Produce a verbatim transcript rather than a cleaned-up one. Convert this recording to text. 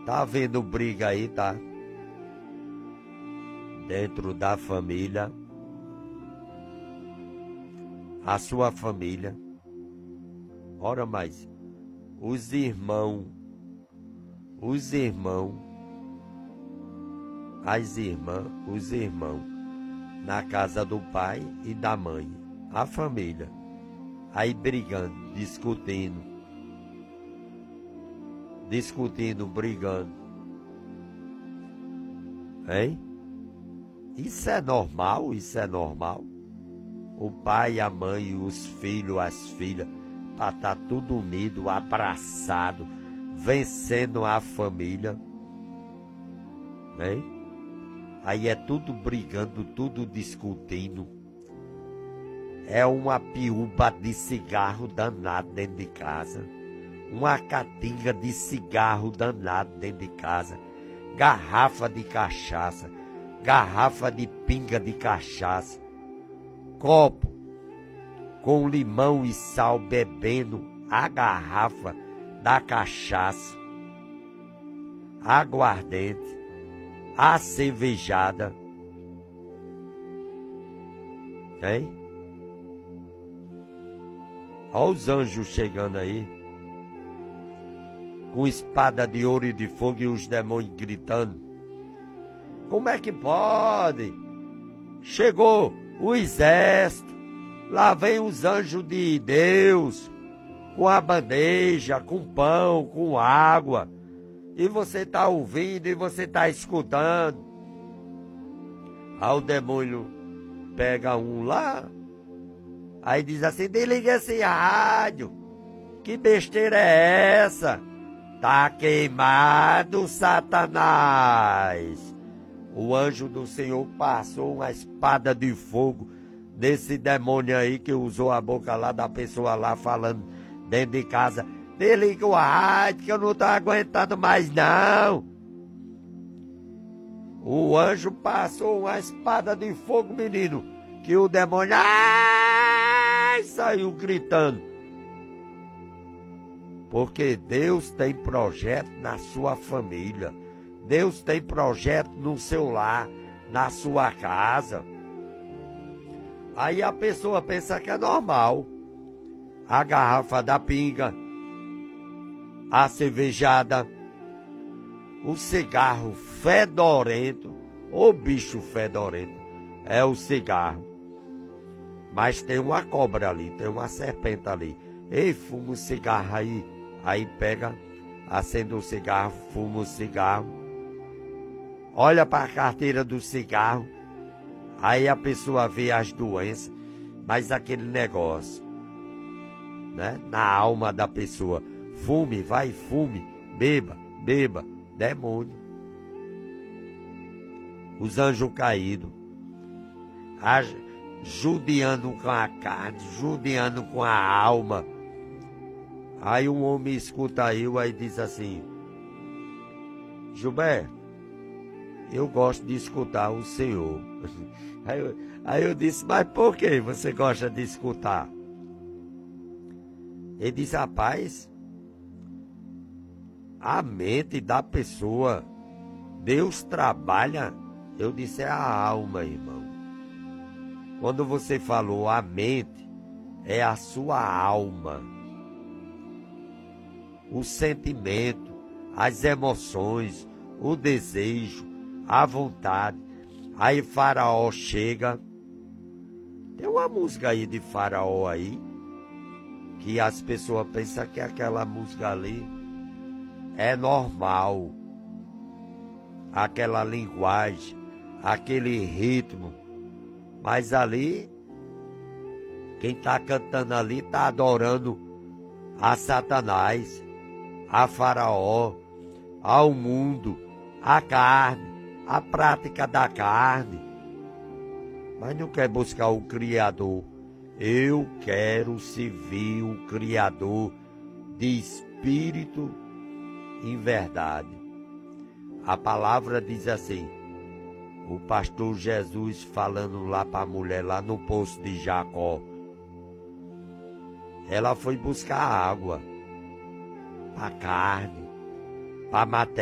Tá havendo briga aí, tá? Dentro da família. A sua família. Ora mais. Os irmãos. Os irmãos. As irmãs. Os irmãos. Na casa do pai e da mãe. A família. Aí brigando, discutindo. Discutindo, brigando. Hein? Isso é normal? Isso é normal? O pai, a mãe, os filhos, as filhas, para estar tudo unido, abraçado, vencendo a família. Hein? Aí é tudo brigando, tudo discutindo. É uma piúba de cigarro danado dentro de casa. Uma catinga de cigarro danado dentro de casa. Garrafa de cachaça. Garrafa de pinga de cachaça. Copo com limão e sal bebendo a garrafa da cachaça. Aguardente. A cervejada. Hein? Olha os anjos chegando aí. Com espada de ouro e de fogo e os demônios gritando. Como é que pode? Chegou o exército. Lá vem os anjos de Deus. Com a bandeja, com pão, com água. E você está ouvindo e você está escutando. Aí o demônio pega um lá. Aí diz assim, desliga esse rádio. Que besteira é essa? Tá queimado, Satanás. O anjo do Senhor passou uma espada de fogo desse demônio aí que usou a boca lá da pessoa lá falando dentro de casa. Desliga o rádio que eu não tô aguentando mais não. O anjo passou uma espada de fogo, menino, que o demônio ai, saiu gritando. Porque Deus tem projeto na sua família. Deus tem projeto no seu lar, na sua casa. Aí a pessoa pensa que é normal. A garrafa da pinga, a cervejada, o cigarro fedorento, o bicho fedorento, é o cigarro. Mas tem uma cobra ali, tem uma serpente ali. Ei, fuma o cigarro aí. Aí pega, acende o cigarro, fuma o cigarro. Olha para a carteira do cigarro. Aí a pessoa vê as doenças, mas aquele negócio, né, na alma da pessoa. Fume, vai, fume, beba, beba, demônio. Os anjos caídos, judiando com a carne, judiando com a alma. Aí um homem escuta eu, aí diz assim, Gilberto, eu gosto de escutar o Senhor. Aí eu, aí eu disse, mas por que você gosta de escutar? Ele disse, rapaz, a mente da pessoa, Deus trabalha. Eu disse, é a alma, irmão. Quando você falou a mente, é a sua alma. O sentimento, as emoções, o desejo, a vontade. Aí Faraó chega. Tem uma música aí de Faraó aí, que as pessoas pensam que aquela música ali é normal. Aquela linguagem, aquele ritmo. Mas ali, quem está cantando ali está adorando a Satanás, a Faraó, ao mundo, a carne, a prática da carne. Mas não quer buscar o Criador. Eu quero servir o Criador de espírito e verdade. A palavra diz assim, o pastor Jesus falando lá para a mulher, lá no poço de Jacó. Ela foi buscar água, para a carne, para a matéria.